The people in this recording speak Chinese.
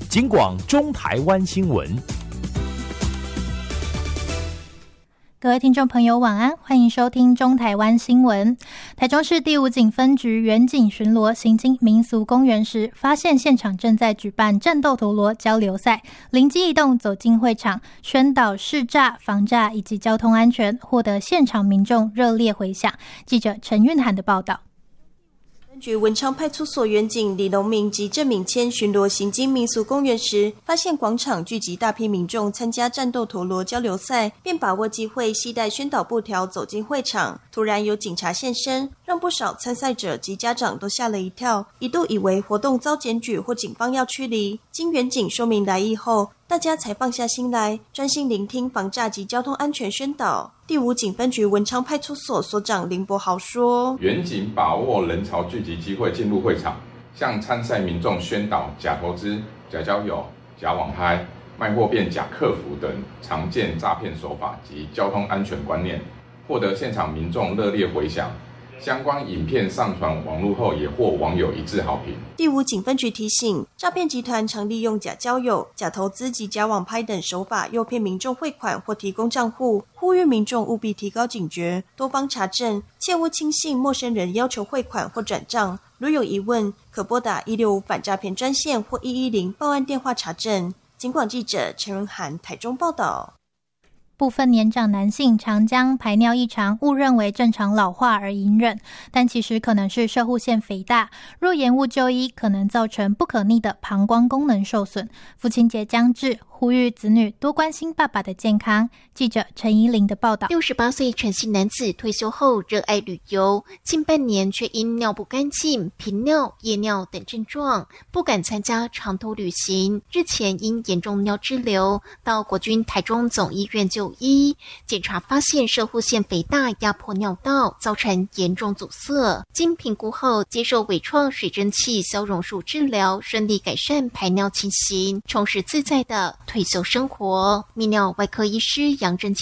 警广中台湾新闻。 各位听众朋友晚安，欢迎收听中台湾新闻。台中市第5警分局远警巡逻行经民俗公园时，发现现场正在举办战斗陀螺交流赛，灵机一动走进会场，宣导识诈、防诈以及交通安全，获得现场民众热烈回响。记者陈韵涵的报道。 分局文昌派出所员警李龙明及郑敏谦巡逻行经民俗公园时，发现广场聚集大批民众参加战斗陀螺交流赛，便把握机会携带宣导布条走进会场。突然有警察现身，让不少参赛者及家长都吓了一跳，一度以为活动遭检举或警方要驱离。经员警说明来意后，大家才放下心来，专心聆听防诈及交通安全宣导。第5警分局文昌派出所所长林伯豪说： 员警把握人潮聚集机会进入会场，向参赛民众宣导假投资、假交友、假网拍、卖货变假客服等常见诈骗手法及交通安全观念，获得现场民众热烈回响。相关影片上传网络后，也获网友一致好评。第5警分局提醒，诈骗集团常利用假交友、假投资及假网拍等手法诱骗民众汇款或提供账户，呼吁民众务必提高警觉，多方查证，切勿轻信陌生人要求汇款或转账。如有疑问，可拨打165反诈骗专线或110报案电话查证。警广记者陈润涵台中报道。 部分年长男性常将排尿异常误认为正常老化而隐忍，但其实可能是攝護腺肥大，若延误就医，可能造成不可逆的膀胱功能受损。父亲节将至，呼吁子女多关心爸爸的健康。记者陈怡玲的报道。 68岁陈姓男子退休后热爱旅游，近半年却因尿不干净、频尿、夜尿等症状，不敢参加长途旅行。日前因严重尿滞留，到国军台中总医院就医，检查发现攝護腺肥大压迫尿道，造成严重阻塞。经评估后，接受微创水蒸气消融术治疗，顺利改善排尿情形，充实自在的退休生活。泌尿外科医师杨正